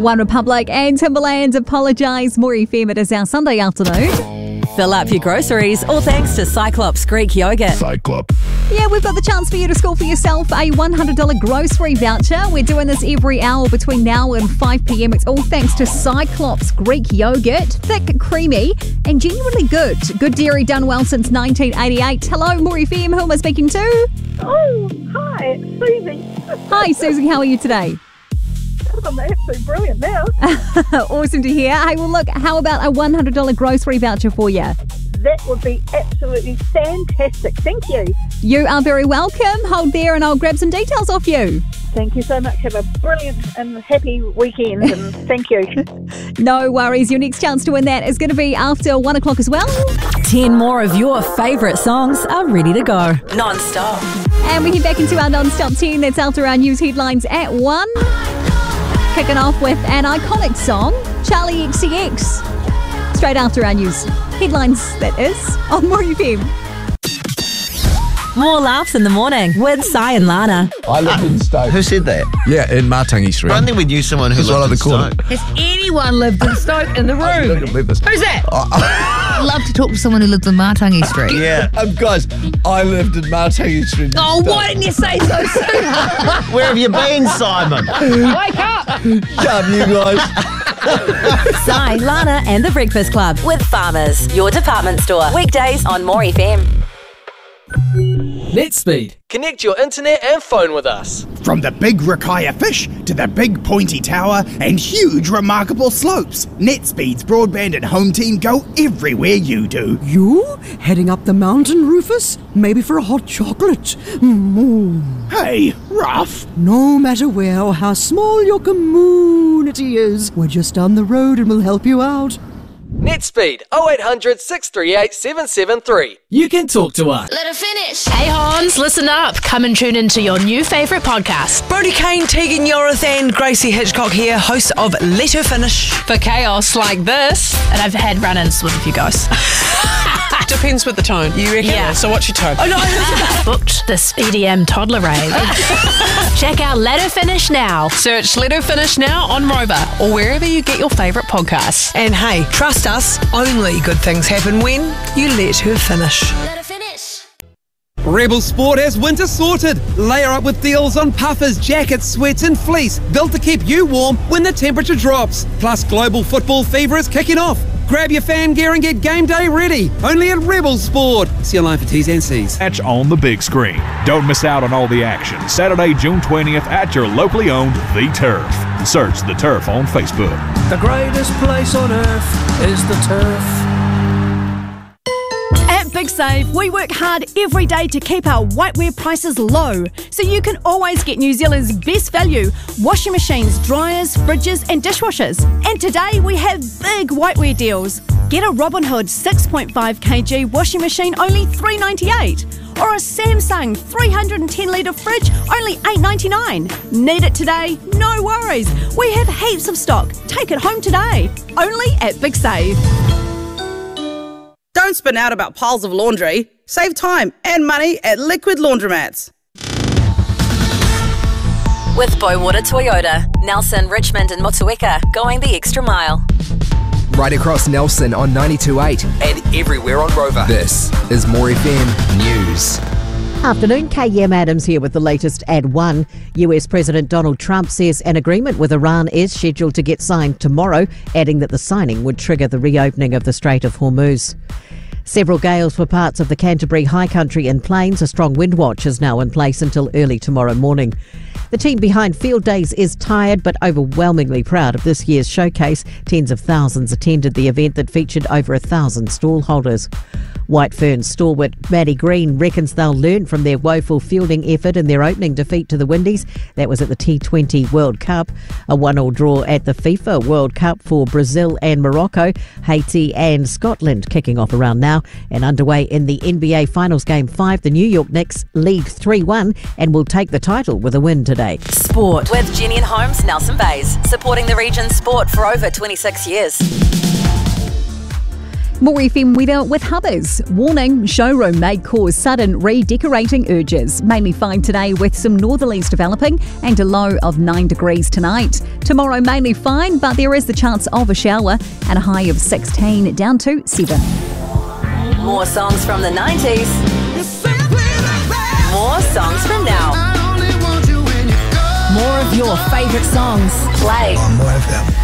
One Republic and Timberland Apologise. More FM, it is our Sunday afternoon. Fill up your groceries, all thanks to Cyclops Greek Yogurt. Cyclops. Yeah, we've got the chance for you to score for yourself a $100 grocery voucher. We're doing this every hour between now and 5 p.m. It's all thanks to Cyclops Greek Yogurt. Thick, creamy, and genuinely good. Good dairy, done well since 1988. Hello, More FM. Who am I speaking to? Oh, hi, it's Susie. Hi, Susie. How are you today? I'm absolutely brilliant now. Awesome to hear. Hey, well, look, how about a $100 grocery voucher for you? That would be absolutely fantastic. Thank you. You are very welcome. Hold there and I'll grab some details off you. Thank you so much. Have a brilliant and happy weekend, and thank you. No worries. Your next chance to win that is going to be after 1 o'clock as well. 10 more of your favourite songs are ready to go. Non-stop. And we head back into our non-stop 10. That's after our news headlines at 1. Kicking off with an iconic song, Charlie XCX. Straight after our news headlines, that is, on More FM. More laughs in the morning with Si and Lana. I lived in Stoke. Who said that? Yeah, in Martangi Street. I don't think we knew someone who That's what lived in I call Stoke. Has anyone lived in Stoke in the room? Who's that? I'd love to talk to someone who lived in Martangi Street. Yeah. Guys, I lived in Martangi Street. Oh, why didn't you say so soon? Where have you been, Simon? Wake up! Shut up, you guys. Si, Lana and the Breakfast Club with Farmers, your department store. Weekdays on More FM. NetSpeed. Connect your internet and phone with us. From the big Rakaya fish to the big pointy tower and huge remarkable slopes, NetSpeed's broadband and home team go everywhere you do. You? Heading up the mountain, Rufus? Maybe for a hot chocolate? Hey, rough. No matter where or how small your community is, we're just down the road and we'll help you out. NetSpeed 0800 638 773. You can talk to us. Let her finish. Hey Hans, listen up. Come and tune into your new favourite podcast. Brodie Kane, Tegan Yorath and Gracie Hitchcock here, hosts of Let Her Finish. For chaos like this. And I've had run-ins with a few guys. Depends with the tone, you reckon? Yeah. So what's your tone? Oh no, booked this EDM toddler rave. Check out Let Her Finish now. Search Let Her Finish now on Rover or wherever you get your favourite podcasts. And hey, trust us, only good things happen when you let her finish. Let her finish. Rebel Sport has winter sorted. Layer up with deals on puffers, jackets, sweats and fleece, built to keep you warm when the temperature drops. Plus, global football fever is kicking off. Grab your fan gear and get game day ready. Only at Rebel Sport. See online for T's and C's. Match on the big screen. Don't miss out on all the action. Saturday, June 20th at your locally owned The Turf. Search The Turf on Facebook. The greatest place on earth is the turf. At Big Save, we work hard every day to keep our whiteware prices low, so you can always get New Zealand's best value: washing machines, dryers, fridges and dishwashers. And today we have big whiteware deals. Get a Robin Hood 6.5 kg washing machine, only $3.98. Or a Samsung 310 litre fridge, only $8.99. Need it today? No worries. We have heaps of stock. Take it home today. Only at Big Save. Don't spin out about piles of laundry. Save time and money at Liquid Laundromats. With Boywater Toyota, Nelson, Richmond and Motueka, going the extra mile. Right across Nelson on 92.8 And everywhere on Rover. This is More FM News. Afternoon, KM Adams here with the latest at 1. US President Donald Trump says an agreement with Iran is scheduled to get signed tomorrow, adding that the signing would trigger the reopening of the Strait of Hormuz. Several gales for parts of the Canterbury High Country and Plains. A strong wind watch is now in place until early tomorrow morning. The team behind Field Days is tired but overwhelmingly proud of this year's showcase. Tens of thousands attended the event that featured over 1,000 stall holders. White Ferns stalwart Maddie Green reckons they'll learn from their woeful fielding effort in their opening defeat to the Windies. That was at the T20 World Cup. A 1-1 draw at the FIFA World Cup for Brazil and Morocco. Haiti and Scotland kicking off around now. And underway in the NBA Finals Game 5, the New York Knicks lead 3-1 and will take the title with a win today. Sport with Jenny and Holmes, Nelson Bays, supporting the region's sport for over 26 years. More FM weather with Hubbers. Warning, showroom may cause sudden redecorating urges. Mainly fine today with some northerlies developing and a low of 9 degrees tonight. Tomorrow mainly fine, but there is the chance of a shower and a high of 16 down to 7. More songs from the 90s. More songs from now. More of your favourite songs. Play. More FM.